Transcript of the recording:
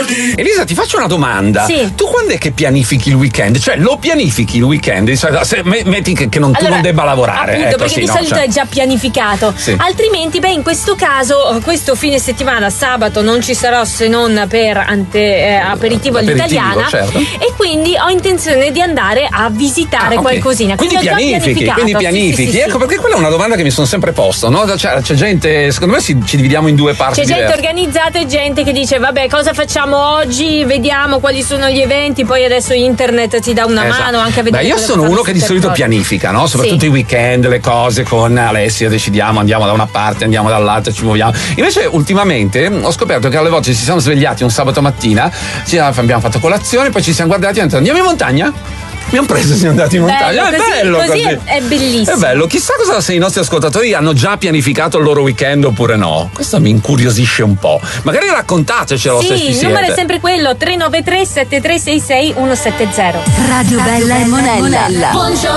Elisa, ti faccio una domanda. Sì. Tu quando è che pianifichi il weekend? Cioè, lo pianifichi il weekend? Metti che tu non debba lavorare. Appunto, perché di solito è già pianificato. Sì. Altrimenti, in questo caso, questo fine settimana, sabato, non ci sarò se non per aperitivo all'italiana. Certo. E quindi ho intenzione di andare a visitare qualcosina. Quindi pianifichi. Sì. Ecco, perché quella è una domanda che mi sono sempre posto, no? C'è gente, secondo me ci dividiamo in due parti. C'è gente diverse. organizzata e gente che dice vabbè, cosa facciamo oggi, vediamo quali sono gli eventi, poi adesso internet ti dà una mano anche a vedere. Io sono uno che di solito pianifica, no? Soprattutto i weekend, le cose con Alessia, decidiamo, andiamo da una parte, andiamo dall'altra, ci muoviamo. Invece ultimamente ho scoperto che alle volte ci siamo svegliati un sabato mattina, abbiamo fatto colazione, poi ci siamo guardati e abbiamo detto andiamo in montagna? Abbiamo preso e siamo andati in montagna. Bello così. È bellissimo. È bello. Chissà cosa se i nostri ascoltatori hanno già pianificato il loro weekend oppure no. Questo mi incuriosisce un po'. Magari raccontatecelo se ci siete. Il numero è sempre quello: 393 7366 170. Radio Bella e Monella. Buongiorno.